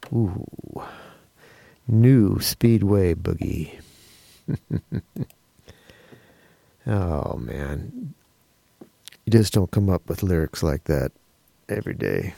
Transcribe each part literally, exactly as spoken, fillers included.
Ooh. New Speedway Boogie. Oh, man. You just don't come up with lyrics like that every day.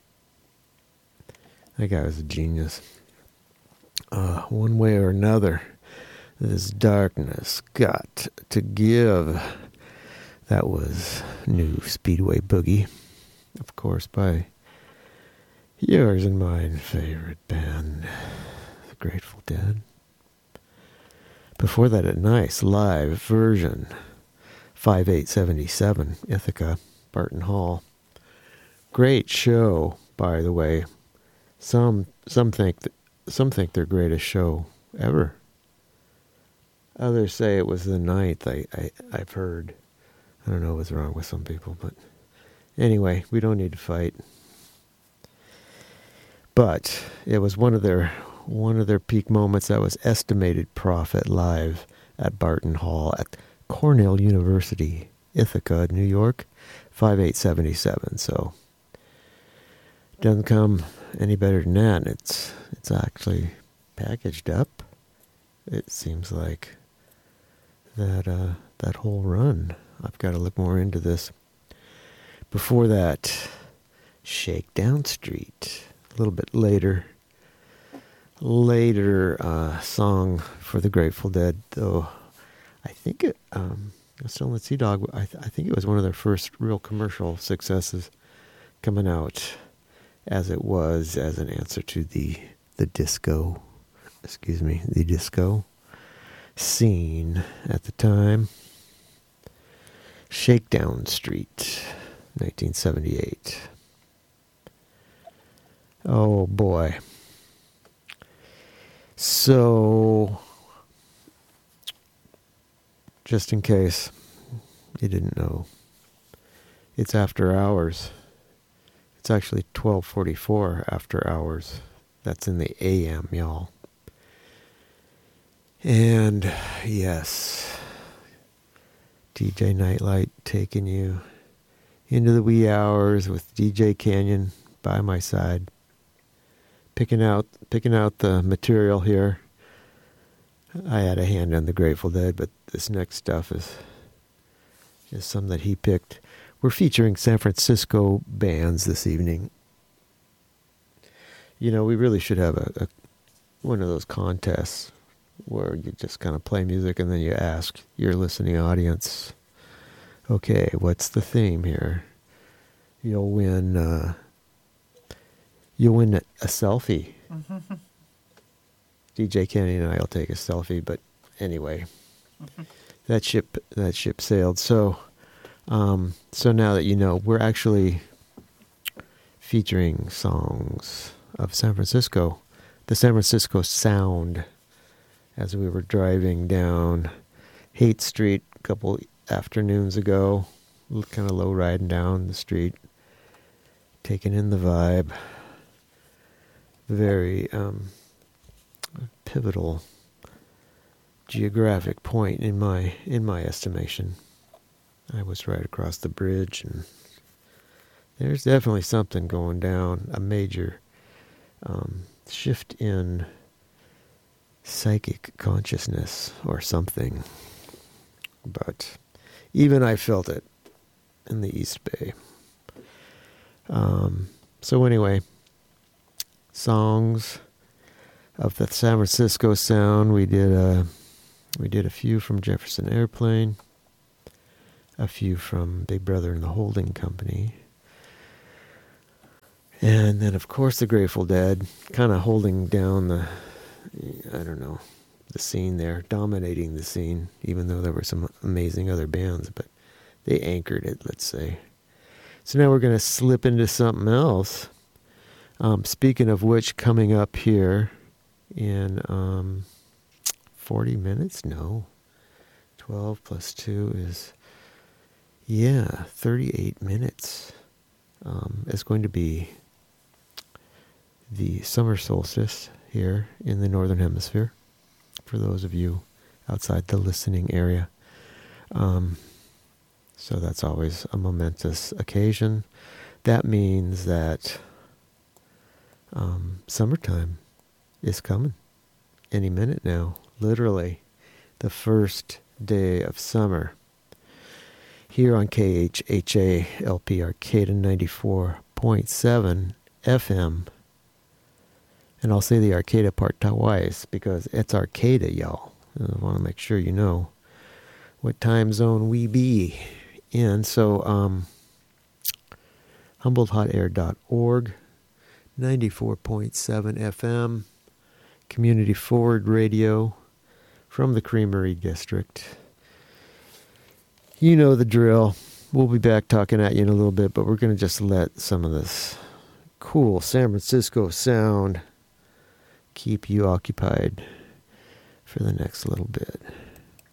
That guy was a genius. Uh, one way or another, this darkness got to give. That was New Speedway Boogie. Of course, by yours and mine favorite band, The Grateful Dead. Before that, a nice live version, five eight seventy-seven, Ithaca, Barton Hall. Great show, by the way. Some some think th- some think their greatest show ever. Others say it was the ninth. I, I I've heard. I don't know what's wrong with some people, but anyway, we don't need to fight. But it was one of their one of their peak moments. That was Estimated Prophet live at Barton Hall at Cornell University, Ithaca, New York, five eight seventy-seven. So doesn't come any better than that. It's it's actually packaged up. It seems like that uh, that whole run. I've got to look more into this. Before that, Shakedown Street. A little bit later, later uh, song for the Grateful Dead. Though I think it, um, Stone and Sea Dog. I, th- I think it was one of their first real commercial successes coming out, as it was as an answer to the the disco, excuse me, the disco scene at the time. Shakedown Street, nineteen seventy-eight. Oh boy. So, just in case you didn't know, it's after hours. It's actually twelve forty-four after hours. That's in the A M, y'all. And yes, D J Nightlight taking you into the wee hours with D J Canyon by my side, picking out picking out the material here. I had a hand on the Grateful Dead, but this next stuff is is some that he picked. We're featuring San Francisco bands this evening. You know, we really should have a, a one of those contests where you just kind of play music and then you ask your listening audience, okay, what's the theme here? You'll win, uh, you'll win a, a selfie. Mm-hmm. D J Kenny and I will take a selfie, but anyway, mm-hmm. that ship, that ship sailed. So, um, so now that you know, we're actually featuring songs of San Francisco, the San Francisco sound. As we were driving down Haight Street a couple afternoons ago, kind of low riding down the street, taking in the vibe. Very um, pivotal geographic point in my in my estimation. I was right across the bridge, and there's definitely something going down, a major um, shift in psychic consciousness or something. But even I felt it in the East Bay. Um, so anyway, songs of the San Francisco sound. We did a we did a few from Jefferson Airplane, a few from Big Brother and the Holding Company, and then of course the Grateful Dead, kind of holding down the, I don't know, the scene there, dominating the scene, even though there were some amazing other bands, but they anchored it, let's say. So now we're going to slip into something else. Um, speaking of which, coming up here in um, forty minutes? No. twelve plus two is, yeah, thirty-eight minutes. Um, it's going to be the summer solstice here in the Northern Hemisphere, for those of you outside the listening area. Um, so that's always a momentous occasion. That means that Um, summertime is coming any minute now. Literally, the first day of summer. Here on K H H A L P Arcata ninety-four point seven F M. And I'll say the Arcata part twice because it's Arcata, y'all. I want to make sure you know what time zone we be in. So, um, humboldt hot air dot org, ninety-four point seven F M, Community Forward Radio from the Creamery District. You know the drill. We'll be back talking at you in a little bit, but we're going to just let some of this cool San Francisco sound keep you occupied for the next little bit.